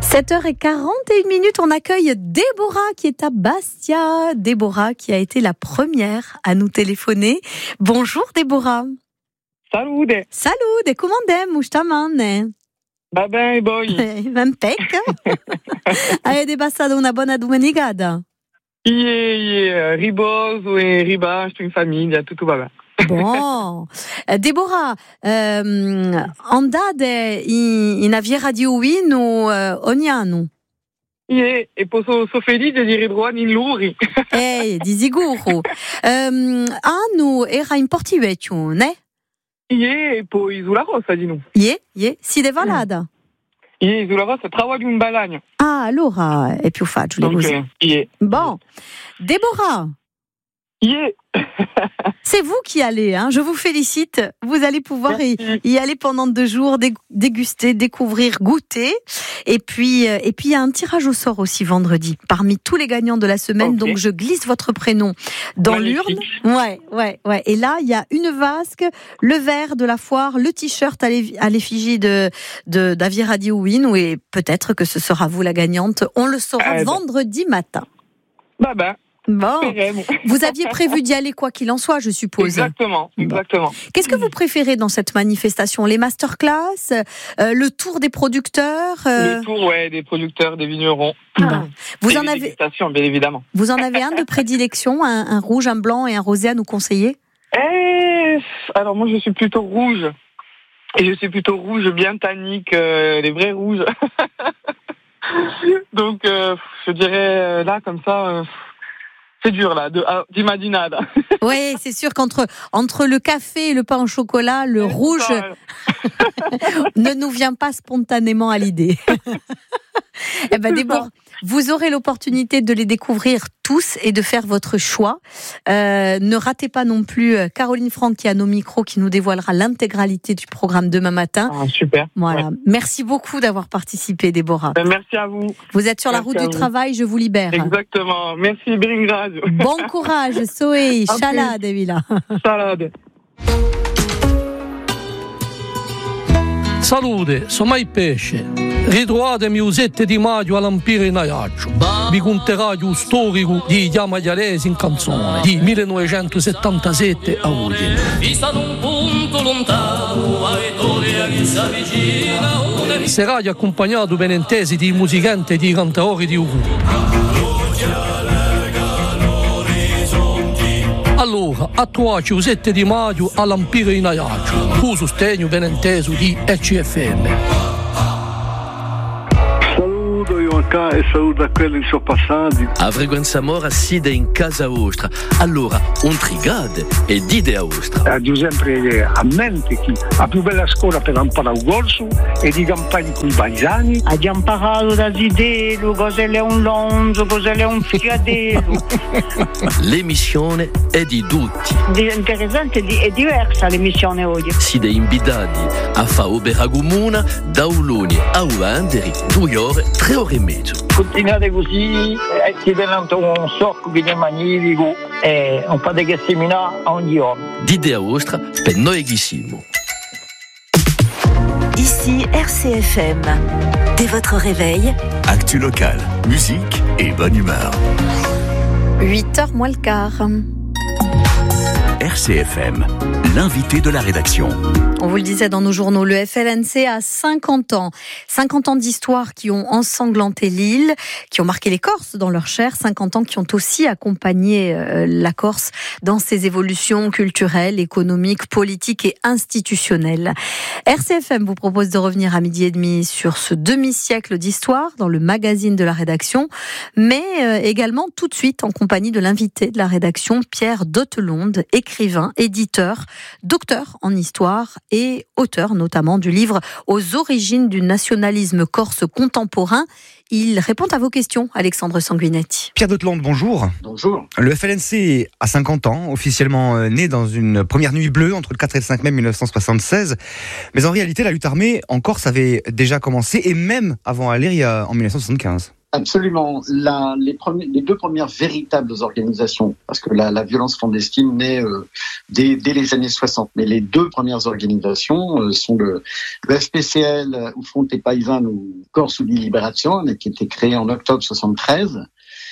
7h41, on accueille Déborah qui est à Bastia. Déborah qui a été la première à nous téléphoner. Bonjour Déborah. Salute. Salute, come andem? Ustamane? Va bene, poi. Impec. Avete passato una buona domenicata? Riposo e ribasto in famiglia, tutto va bene. Bon, Deborah, andate in Avia Radio Wino ogni anno? E sono felice di ritrovare in Luri. Di sicuro. Anno era in Portivecchio, ne? E poi sulla Rossa di noi. Si de Valada? Sulla Rossa traguardo un balagno. Ah, allora è più facile così. Bon, Deborah. C'est vous qui allez, hein. Je vous félicite. Vous allez pouvoir y aller pendant 2 jours, déguster, découvrir, goûter. Et puis il y a un tirage au sort aussi vendredi, parmi tous les gagnants de la semaine. Okay. Donc je glisse votre prénom dans l'urne. Ouais. Et là, il y a une vasque, le verre de la foire, le t-shirt à l'effigie d'Avia Radio Win. Et peut-être que ce sera vous la gagnante. On le saura vendredi matin. Bon, vous aviez prévu d'y aller quoi qu'il en soit, je suppose. Exactement. Qu'est-ce que vous préférez dans cette manifestation? Les masterclass, le tour des producteurs Le tour, des producteurs, des vignerons. Vous en avez bien évidemment. Vous en avez un de prédilection, un rouge, un blanc et un rosé à nous conseiller? Alors moi je suis plutôt rouge. Et je suis plutôt rouge bien tannique, les vrais rouges. Donc je dirais là comme ça... C'est dur là, di mattinata. Oui, c'est sûr qu'entre le café et le pain au chocolat, le rouge ne nous vient pas spontanément à l'idée. Déborah, vous aurez l'opportunité de les découvrir tous et de faire votre choix. Ne ratez pas non plus Caroline Franck qui est à nos micros, qui nous dévoilera l'intégralité du programme demain matin. Super. Voilà. Ouais. Merci beaucoup d'avoir participé, Déborah. Merci à vous. Vous êtes sur la route du travail, je vous libère. Exactement. Merci, Bringrad. Bon courage, Soe, Shalade, Villa. Salade. Salute, sono mai pesce. Ritrovate usette di Maggio a Lampire in Aiaccio. Vi conterò lo storico di Chiamagliaresi in canzone di 1977 a oggi. Sarai accompagnato benentesi di musicanti e di cantatori di Ugo. Allora, attuaci il 7 di maggio a Lampire in Aiaccio, con sostegno benenteso di ECFM. Saluto io anche e saluto a quelli che sono passati. A frequenza mora side in casa vostra. Allora, un trigade e dite a vostra. Sempre a mente che la più bella scuola per imparare il corso e di campagna con i paesani. Abbiamo imparato da Zidelo, cosa è un lonzo, cosa è un fiadello. L'emissione è di tutti. Interessante e diversa l'emissione oggi. Siete invitati a fare opera comune da Uloni a Ulanderi, 2 ore, 3 ore e mezzo. Continuate così, ci tenete un sacco di magnifico e un po' di seminare ogni giorno. Dite a vostra per noi che siamo. Ici RCFM. Dès votre réveil, actu local, musique et bonne humeur. 8h moins le quart. RCFM, l'invité de la rédaction. On vous le disait dans nos journaux, le FLNC a 50 ans. 50 ans d'histoire qui ont ensanglanté l'île, qui ont marqué les Corses dans leur chair. 50 ans qui ont aussi accompagné la Corse dans ses évolutions culturelles, économiques, politiques et institutionnelles. RCFM vous propose de revenir à 12h30 sur ce demi-siècle d'histoire dans le magazine de la rédaction, mais également tout de suite en compagnie de l'invité de la rédaction, Pierre Dottelonde, écrivain, éditeur, docteur en histoire et auteur notamment du livre « Aux origines du nationalisme corse contemporain ». Il répond à vos questions, Alexandre Sanguinetti. Pierre Dottelonde, bonjour. Bonjour. Le FLNC a 50 ans, officiellement né dans une première nuit bleue entre le 4 et le 5 mai 1976. Mais en réalité, la lutte armée en Corse avait déjà commencé, et même avant Aléria en 1975. Absolument. Les deux premières véritables organisations, parce que la violence clandestine naît dès les années 60, mais les deux premières organisations sont le FPCL, ou Fronte Paesano ou Corso di Liberazione, qui a été créé en octobre 73,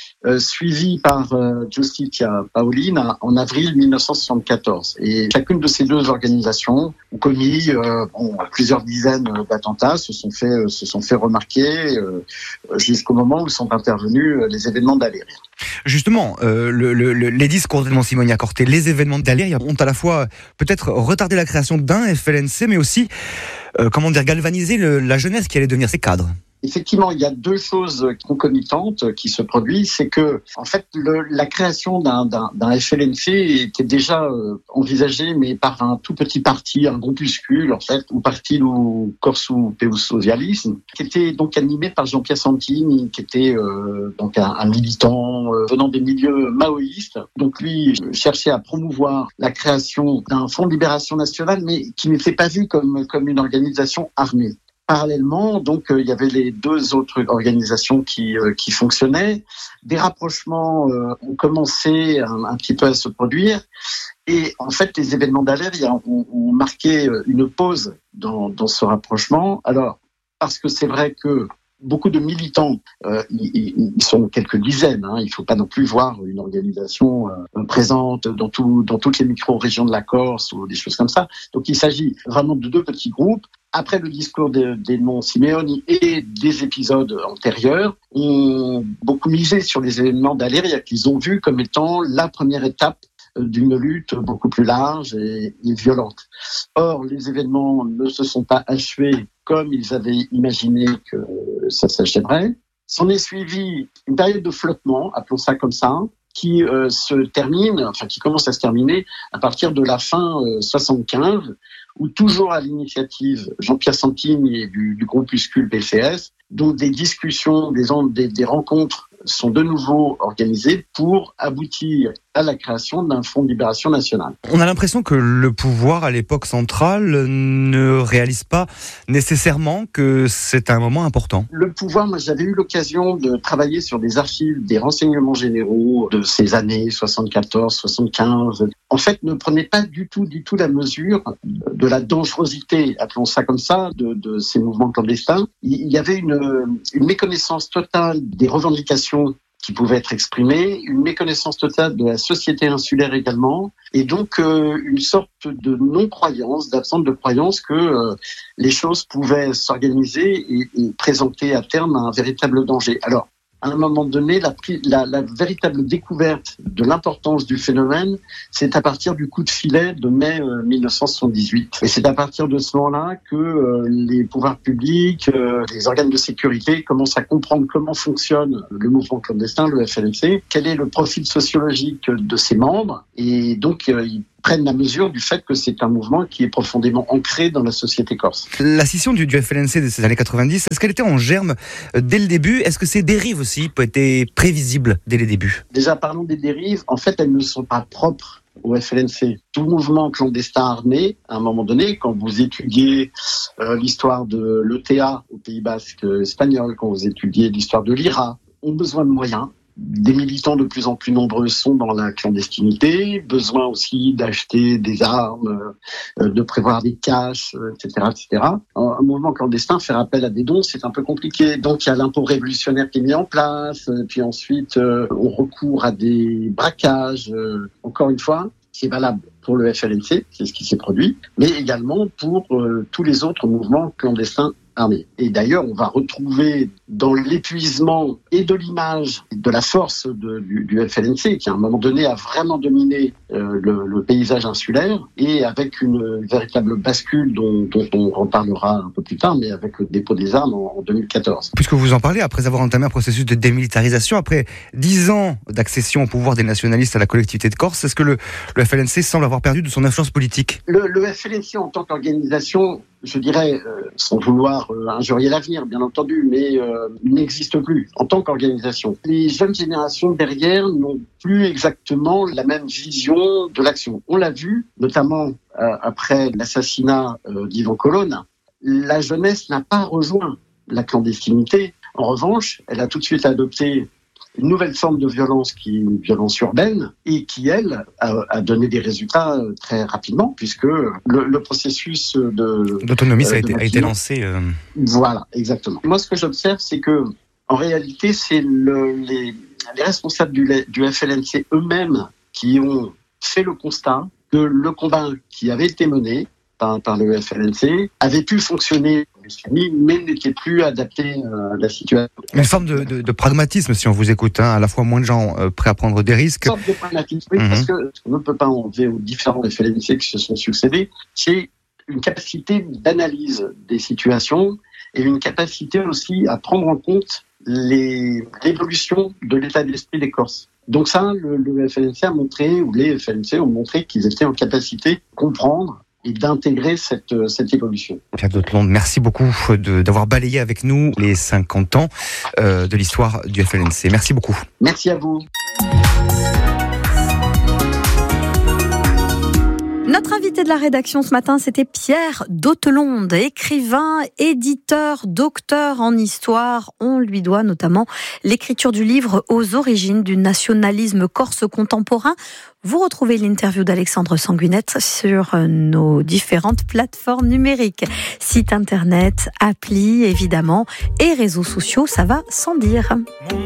suivi par Giustizia Paolina en avril 1974. Et chacune de ces deux organisations ont commis plusieurs dizaines d'attentats, se sont fait remarquer jusqu'au moment où sont intervenus les événements d'Aléria. Justement, les discours d'Edmond Simonia Corté, les événements d'Aléria ont à la fois peut-être retardé la création d'un FLNC, mais aussi, galvanisé la jeunesse qui allait devenir ses cadres. Effectivement, il y a deux choses concomitantes qui se produisent. C'est que, en fait, la création d'un FLNC était déjà envisagée, mais par un tout petit parti, un groupuscule, en fait, ou Partito Corso per il Socialismo, qui était donc animé par Jean-Pierre Santini, qui était donc un militant venant des milieux maoïstes. Donc lui cherchait à promouvoir la création d'un Front de libération nationale, mais qui n'était pas vu comme une organisation armée. Parallèlement, donc, il y avait les deux autres organisations qui fonctionnaient. Des rapprochements ont commencé un petit peu à se produire. Et en fait, les événements d'Aléria ont marqué une pause dans ce rapprochement. Alors, parce que c'est vrai que beaucoup de militants, ils sont quelques dizaines. Il ne faut pas non plus voir une organisation présente dans toutes les micro-régions de la Corse ou des choses comme ça. Donc, il s'agit vraiment de deux petits groupes. Après le discours d'Edmond Simeoni et des épisodes antérieurs, ont beaucoup misé sur les événements d'Aléria qu'ils ont vus comme étant la première étape d'une lutte beaucoup plus large et violente. Or, les événements ne se sont pas achevés comme ils avaient imaginé que ça s'achèverait. S'en est suivi une période de flottement, appelons ça comme ça, qui qui commence à se terminer à partir de la fin 75, où toujours à l'initiative Jean-Pierre Santini et du groupuscule PCS, dont des discussions, des rencontres sont de nouveau organisées pour aboutir à la création d'un Front de libération nationale. On a l'impression que le pouvoir à l'époque centrale ne réalise pas nécessairement que c'est un moment important. Le pouvoir, moi j'avais eu l'occasion de travailler sur des archives des renseignements généraux de ces années 74, 75. En fait, ne prenait pas du tout la mesure de la dangerosité, appelons ça comme ça, de ces mouvements clandestins. Il y avait une méconnaissance totale des revendications qui pouvaient être exprimées, une méconnaissance totale de la société insulaire également, et donc une sorte de non-croyance, d'absence de croyance que les choses pouvaient s'organiser et présenter à terme un véritable danger. Alors, à un moment donné, la véritable découverte de l'importance du phénomène, c'est à partir du coup de filet de mai 1978. Et c'est à partir de ce moment-là que les pouvoirs publics, les organes de sécurité commencent à comprendre comment fonctionne le mouvement clandestin, le FLNC, quel est le profil sociologique de ses membres, et donc ils prennent la mesure du fait que c'est un mouvement qui est profondément ancré dans la société corse. La scission du FLNC de ces années 90, est-ce qu'elle était en germe dès le début ? Est-ce que ces dérives aussi étaient prévisibles dès les débuts ? Déjà, parlons des dérives. En fait, elles ne sont pas propres au FLNC. Tout mouvement clandestin armé, à un moment donné, quand vous étudiez l'histoire de l'ETA au Pays Basque espagnol, quand vous étudiez l'histoire de l'IRA, ont besoin de moyens. Des militants de plus en plus nombreux sont dans la clandestinité, besoin aussi d'acheter des armes, de prévoir des caches, etc., etc. Un mouvement clandestin, faire appel à des dons, c'est un peu compliqué. Donc il y a l'impôt révolutionnaire qui est mis en place, puis ensuite on recourt à des braquages, encore une fois, c'est valable pour le FLNC, c'est ce qui s'est produit, mais également pour tous les autres mouvements clandestins armée. Et d'ailleurs, on va retrouver dans l'épuisement et de l'image, de la force du FLNC, qui à un moment donné a vraiment dominé le paysage insulaire, et avec une véritable bascule dont on reparlera un peu plus tard, mais avec le dépôt des armes en 2014. Puisque vous en parlez, après avoir entamé un processus de démilitarisation, après 10 ans d'accession au pouvoir des nationalistes à la collectivité de Corse, est-ce que le FLNC semble avoir perdu de son influence politique ? Le FLNC en tant qu'organisation, je dirais, sans vouloir injurier l'avenir, bien entendu, mais n'existe plus en tant qu'organisation. Les jeunes générations derrière n'ont plus exactement la même vision de l'action. On l'a vu, notamment après l'assassinat d'Ivan Colonna. La jeunesse n'a pas rejoint la clandestinité En revanche, elle a tout de suite adopté une nouvelle forme de violence qui est une violence urbaine et qui, elle, a donné des résultats très rapidement puisque le processus d'autonomie a été lancé. Voilà, exactement. Moi, ce que j'observe, c'est que en réalité, c'est les responsables du FLNC eux-mêmes qui ont fait le constat que le combat qui avait été mené par le FLNC avait pu fonctionner, mais n'était plus adapté à la situation. Une forme de pragmatisme, si on vous écoute, à la fois moins de gens prêts à prendre des risques. Une sorte de pragmatisme, oui, parce que ce qu'on ne peut pas enlever aux différents FLNC qui se sont succédés, c'est une capacité d'analyse des situations et une capacité aussi à prendre en compte l'évolution de l'état d'esprit des Corses. Donc ça, le FLNC a montré, ou les FLNC ont montré qu'ils étaient en capacité de comprendre et d'intégrer cette évolution. Pierre Dautelonde, merci beaucoup d'avoir balayé avec nous les 50 ans de l'histoire du FLNC. Merci beaucoup. Merci à vous. Notre invité de la rédaction ce matin, c'était Pierre Dautelonde, écrivain, éditeur, docteur en histoire. On lui doit notamment l'écriture du livre « Aux origines du nationalisme corse contemporain ». Vous retrouvez l'interview d'Alexandre Sanguinette sur nos différentes plateformes numériques. Site internet, appli évidemment et réseaux sociaux, ça va sans dire.